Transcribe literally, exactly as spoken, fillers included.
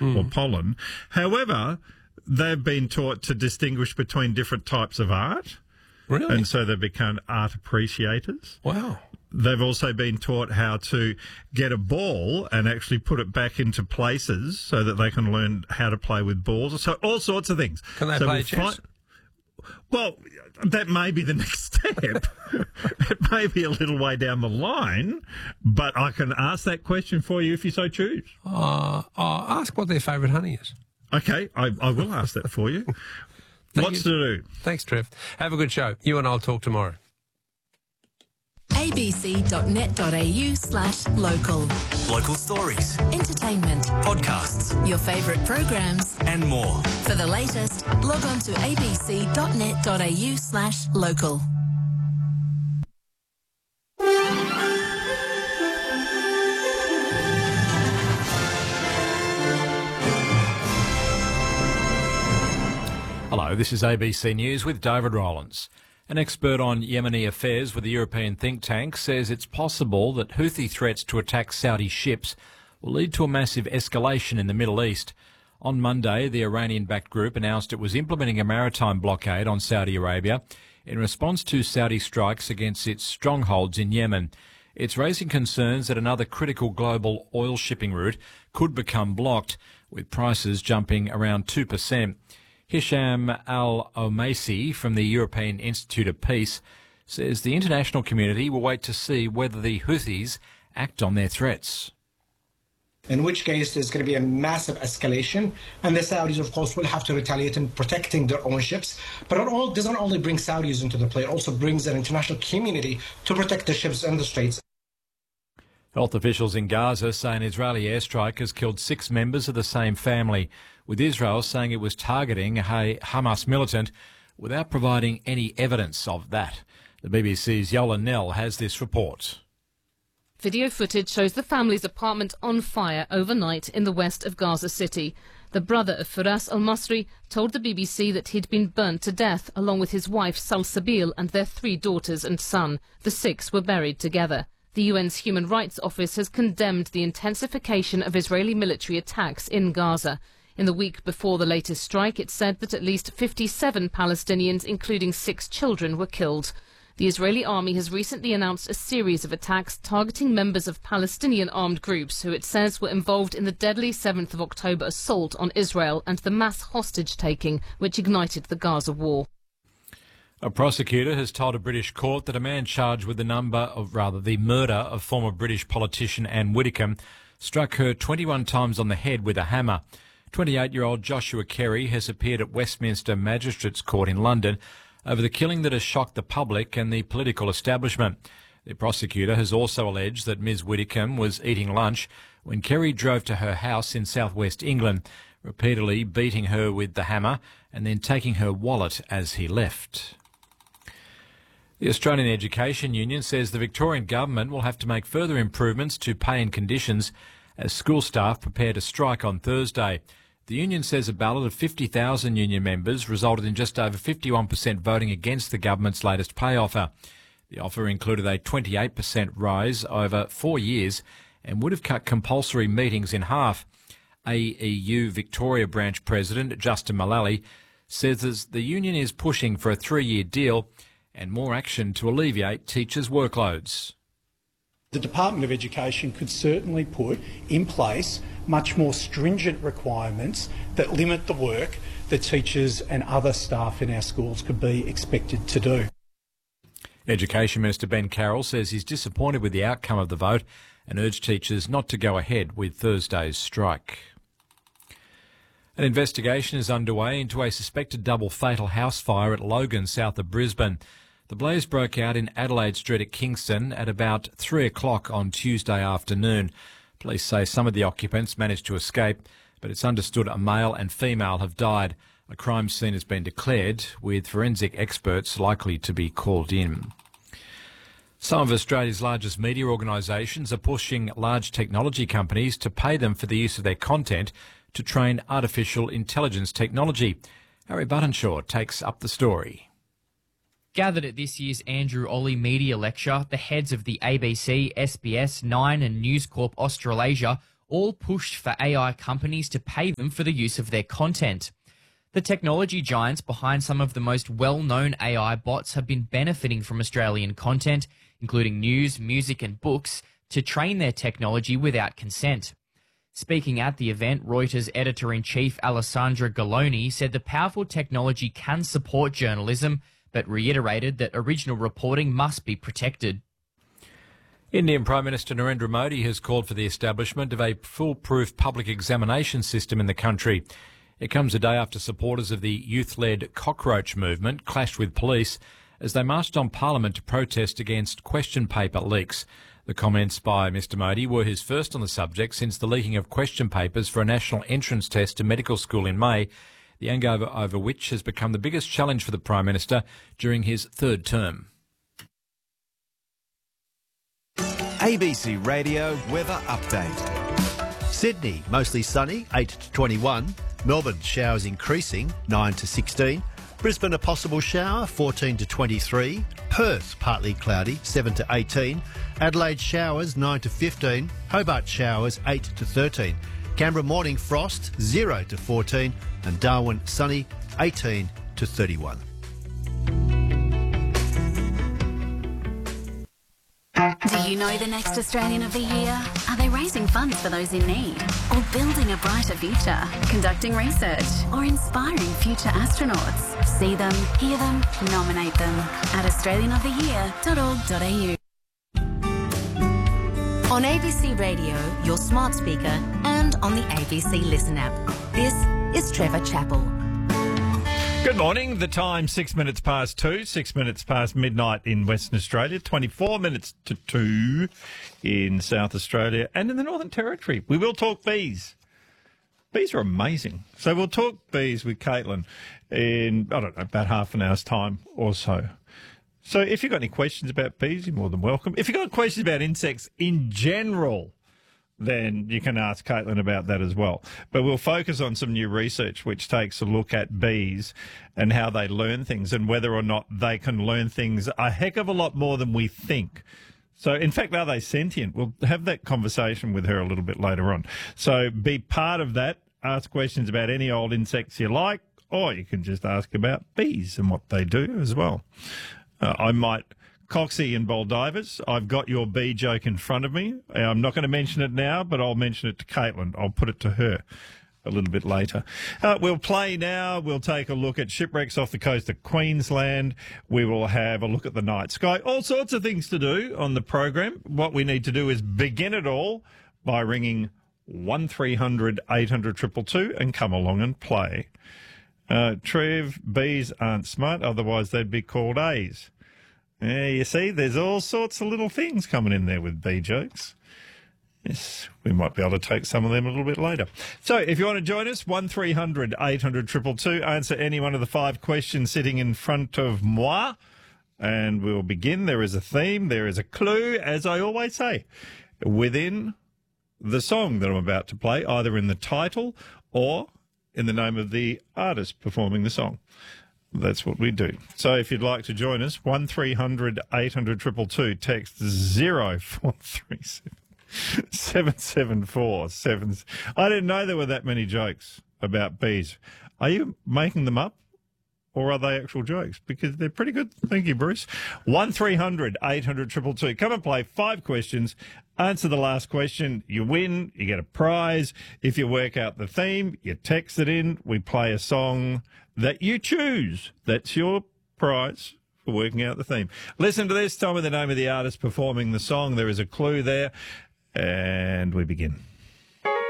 mm. or pollen. However, they've been taught to distinguish between different types of art. Really? And so they become art appreciators. Wow. They've also been taught how to get a ball and actually put it back into places so that they can learn how to play with balls. So all sorts of things. Can they so play we'll chess? Find, well, that may be the next step. It may be a little way down the line, but I can ask that question for you if you so choose. Uh, uh, ask what their favourite honey is. Okay, I, I will ask that for you. What's you. to do? Thanks, Trev. Have a good show. You and I'll talk tomorrow. abc.net.au slash local. Local stories, Entertainment, podcasts, your favourite programs, and more. For the latest, log on to abc.net.au slash local. Hello, this is A B C News with David Rowlands. An expert on Yemeni affairs with the European think tank says it's possible that Houthi threats to attack Saudi ships will lead to a massive escalation in the Middle East. On Monday, the Iranian-backed group announced it was implementing a maritime blockade on Saudi Arabia in response to Saudi strikes against its strongholds in Yemen. It's raising concerns that another critical global oil shipping route could become blocked, with prices jumping around two percent. Hisham Al-Omaisi from the European Institute of Peace says the international community will wait to see whether the Houthis act on their threats. In which case there's going to be a massive escalation, and the Saudis, of course, will have to retaliate in protecting their own ships. But it all doesn't only bring Saudis into the play, it also brings an international community to protect the ships in the Straits. Health officials in Gaza say an Israeli airstrike has killed six members of the same family, with Israel saying it was targeting a Hamas militant without providing any evidence of that. The B B C's Yola Nell has this report. Video footage shows the family's apartment on fire overnight in the west of Gaza City. The brother of Firas al-Masri told the B B C that he'd been burnt to death along with his wife Salsabil and their three daughters and son. The six were buried together. The U N's Human Rights Office has condemned the intensification of Israeli military attacks in Gaza. In the week before the latest strike, it said that at least fifty-seven Palestinians, including six children, were killed. The Israeli army has recently announced a series of attacks targeting members of Palestinian armed groups who it says were involved in the deadly seventh of October assault on Israel and the mass hostage-taking which ignited the Gaza war. A prosecutor has told a British court that a man charged with the number of, rather, the murder of former British politician Anne Widdecombe struck her twenty-one times on the head with a hammer. twenty-eight-year-old Joshua Kerry has appeared at Westminster Magistrates Court in London over the killing that has shocked the public and the political establishment. The prosecutor has also alleged that Miz Widdecombe was eating lunch when Kerry drove to her house in southwest England, repeatedly beating her with the hammer and then taking her wallet as he left. The Australian Education Union says the Victorian government will have to make further improvements to pay and conditions as school staff prepare to strike on Thursday. The union says a ballot of fifty thousand union members resulted in just over fifty-one percent voting against the government's latest pay offer. The offer included a twenty-eight percent rise over four years and would have cut compulsory meetings in half. A E U Victoria branch president Justin Mullally says the union is pushing for a three-year deal and more action to alleviate teachers' workloads. The Department of Education could certainly put in place much more stringent requirements that limit the work that teachers and other staff in our schools could be expected to do. Education Minister Ben Carroll says he's disappointed with the outcome of the vote and urged teachers not to go ahead with Thursday's strike. An investigation is underway into a suspected double fatal house fire at Logan, south of Brisbane. The blaze broke out in Adelaide Street at Kingston at about three o'clock on Tuesday afternoon. Police say some of the occupants managed to escape, but it's understood a male and female have died. A crime scene has been declared, with forensic experts likely to be called in. Some of Australia's largest media organisations are pushing large technology companies to pay them for the use of their content to train artificial intelligence technology. Harry Buttonshaw takes up the story. Gathered at this year's Andrew Olley Media Lecture, the heads of the A B C, S B S, Nine and News Corp Australasia all pushed for A I companies to pay them for the use of their content. The technology giants behind some of the most well-known A I bots have been benefiting from Australian content, including news, music and books, to train their technology without consent. Speaking at the event, Reuters editor-in-chief Alessandra Galloni said the powerful technology can support journalism, but reiterated that original reporting must be protected. Indian Prime Minister Narendra Modi has called for the establishment of a foolproof public examination system in the country. It comes a day after supporters of the youth-led cockroach movement clashed with police as they marched on Parliament to protest against question paper leaks. The comments by Mr Modi were his first on the subject since the leaking of question papers for a national entrance test to medical school in May, the anger over, over which has become the biggest challenge for the Prime Minister during his third term. A B C Radio Weather Update. Sydney, mostly sunny, eight to twenty-one. Melbourne, showers increasing, nine to sixteen. Brisbane, a possible shower, fourteen to twenty-three. Perth, partly cloudy, seven to eighteen. Adelaide, showers, nine to fifteen. Hobart, showers, eight to thirteen. Canberra, morning frost, zero to fourteen. And Darwin, sunny, eighteen to thirty-one. Do you know the next Australian of the Year? Are they raising funds for those in need? Or building a brighter future? Conducting research? Or inspiring future astronauts? See them, hear them, nominate them at australian of the year dot org dot a u. On A B C Radio, your smart speaker, and on the A B C Listen app. This is Trevor Chappell. Good morning. The time six minutes past two, six minutes past midnight in Western Australia, twenty-four minutes to two in South Australia and in the Northern Territory. We will talk bees. Bees are amazing. So we'll talk bees with Caitlin in, I don't know, about half an hour's time or so. So if you've got any questions about bees, you're more than welcome. If you've got questions about insects in general, then you can ask Caitlin about that as well. But we'll focus on some new research which takes a look at bees and how they learn things and whether or not they can learn things a heck of a lot more than we think. So, in fact, are they sentient? We'll have that conversation with her a little bit later on. So be part of that. Ask questions about any old insects you like, or you can just ask about bees and what they do as well. Uh, I might... Coxie and Boldivers, I've got your bee joke in front of me. I'm not going to mention it now, but I'll mention it to Caitlin. I'll put it to her a little bit later. Uh, we'll play now. We'll take a look at shipwrecks off the coast of Queensland. We will have a look at the night sky. All sorts of things to do on the program. What we need to do is begin it all by ringing one three hundred eight hundred two two two and come along and play. Uh, Trev, bees aren't smart, otherwise they'd be called A's. Yeah, you see, there's all sorts of little things coming in there with bee jokes. Yes, we might be able to take some of them a little bit later. So if you want to join us, one three hundred eight hundred two two two, answer any one of the five questions sitting in front of moi, and we'll begin. There is a theme, there is a clue, as I always say, within the song that I'm about to play, either in the title or in the name of the artist performing the song. That's what we do. So if you'd like to join us, one three hundred eight hundred two two two, text zero four three seven seven seven four seven. I didn't know there were that many jokes about bees. Are you making them up, or are they actual jokes? Because they're pretty good. Thank you, Bruce. one three hundred eight hundred two two two. Come and play five questions. Answer the last question. You win. You get a prize. If you work out the theme, you text it in. We play a song that you choose. That's your prize for working out the theme. Listen to this. Tell me the name of the artist performing the song. There is a clue there. And we begin.